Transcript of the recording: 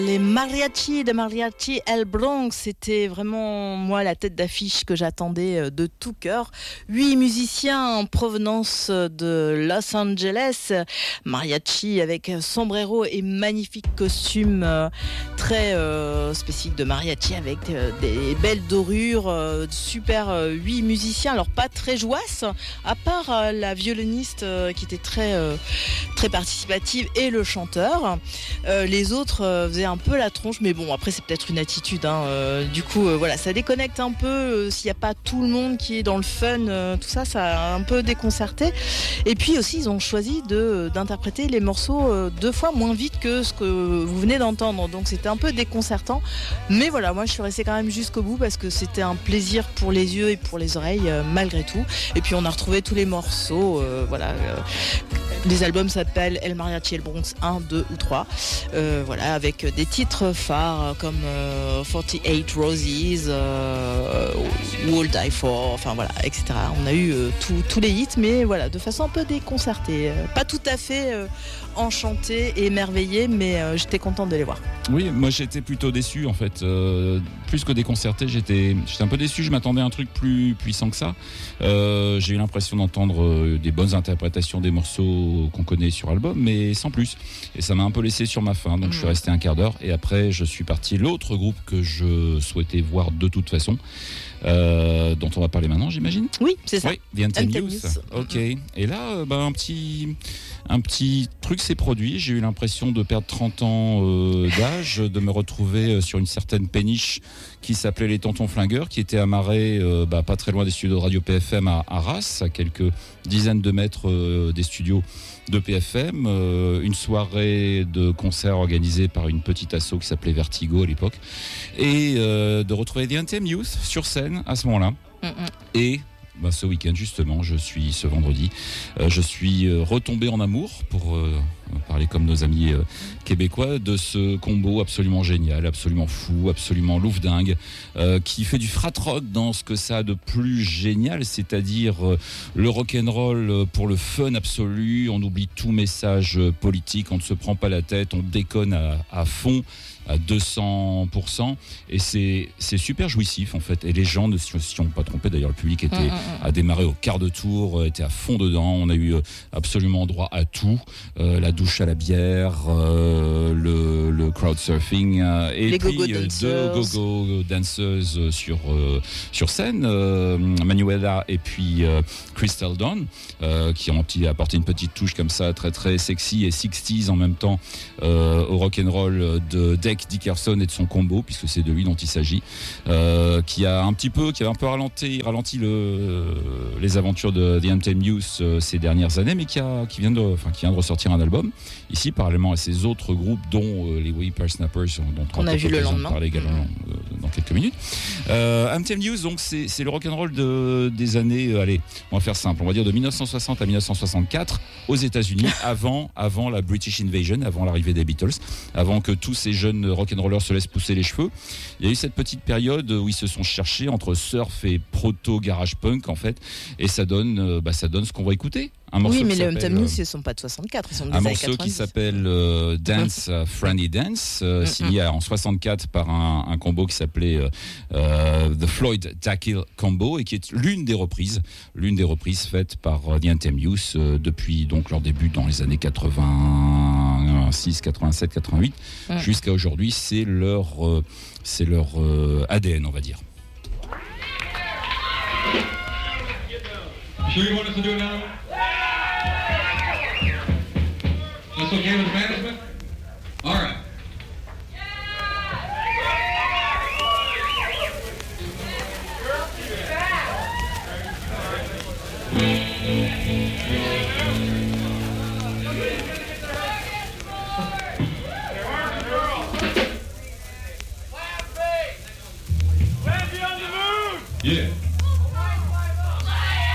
Les mariachis de Mariachi El Bronx, c'était vraiment moi la tête d'affiche que j'attendais de tout cœur. 8 musiciens en provenance de Los Angeles, mariachi avec sombrero et magnifique costume très spécifique de mariachi avec des belles dorures, super 8 musiciens, alors pas très jouasses, à part la violoniste qui était très participative et le chanteur. Les autres faisaient un peu la tronche, mais bon, après c'est peut-être une attitude, hein. Du coup voilà, ça déconnecte un peu, s'il n'y a pas tout le monde qui est dans le fun, tout ça, ça a un peu déconcerté. Et puis aussi ils ont choisi d'interpréter les morceaux 2 fois moins vite que ce que vous venez d'entendre, donc c'était un peu déconcertant, mais voilà, moi je suis restée quand même jusqu'au bout parce que c'était un plaisir pour les yeux et pour les oreilles malgré tout. Et puis on a retrouvé tous les morceaux, voilà. Les albums s'appellent El Mariachi El Bronx 1, 2 ou 3, voilà, avec des titres phares comme 48 Roses, Who Die For, enfin voilà, etc. On a eu tous les hits, mais voilà, de façon un peu déconcertée, pas tout à fait enchantée et émerveillée, mais j'étais contente de les voir. Oui, moi j'étais plutôt déçu en fait, plus que déconcerté, j'étais un peu déçu, je m'attendais à un truc plus puissant que ça. J'ai eu l'impression d'entendre des bonnes interprétations des morceaux qu'on connaît sur album, mais sans plus. Et ça m'a un peu laissé sur ma faim, donc je suis resté un quart d'heure et après je suis parti. L'autre groupe que je souhaitais voir de toute façon, dont on va parler maintenant, j'imagine. Oui, c'est ça. Oui, The Anthem Youth. Ok. Et là, un petit truc s'est produit. J'ai eu l'impression de perdre 30 ans d'âge, de me retrouver sur une certaine péniche qui s'appelait les Tontons Flingueurs, qui était amarrée pas très loin des studios de Radio PFM à Arras, à quelques dizaines de mètres des studios de PFM. Une soirée de concert organisée par une petite asso qui s'appelait Vertigo à l'époque. Et de retrouver The Anthem Youth sur scène à ce moment-là. Et ce week-end justement, ce vendredi, je suis retombé en amour, pour parler comme nos amis québécois, de ce combo absolument génial, absolument fou, absolument louvdingue, qui fait du frat rock dans ce que ça a de plus génial, c'est-à-dire le rock'n'roll pour le fun absolu. On oublie tout message politique, on ne se prend pas la tête, on déconne à fond, à 200%, et c'est super jouissif en fait. Et les gens ne s'y ont pas trompés, d'ailleurs le public a démarré au quart de tour, était à fond dedans. On a eu absolument droit à tout, la douche à la bière, le crowdsurfing, et les puis deux go-go danseuses sur scène, Manuela et puis Crystal Dawn, qui ont apporté une petite touche comme ça, très très sexy et 60s en même temps, au rock'n'roll de Dec Dickerson et de son combo, puisque c'est de lui dont il s'agit, qui avait un peu ralenti les aventures de The Anthem Youth ces dernières années, mais qui vient de ressortir un album ici, parallèlement à ces autres groupes, dont les Whippersnappers, dont on a vu le lendemain, parler également dans quelques minutes. Anthem Youth, donc c'est le rock'n'roll des années, allez, on va faire simple, on va dire de 1960 à 1964 aux États-Unis, avant la British Invasion, avant l'arrivée des Beatles, avant que tous ces jeunes rock'n'rollers se laissent pousser les cheveux. Il y a eu cette petite période où ils se sont cherchés entre surf et proto garage punk en fait, et ça donne ce qu'on va écouter. Oui, mais les Anthem Youth, ils ne sont pas de 64, ils sont des années 90. Un morceau qui s'appelle Dance, Franny Dance, signé en 64 par un combo qui s'appelait The Floyd Tackle Combo, et qui est l'une des reprises faites par The Anthem Youth depuis donc leur début dans les années 86, 87, 88, jusqu'à aujourd'hui. C'est leur ADN, on va dire. Sure you want us to do it now? That's okay with the management?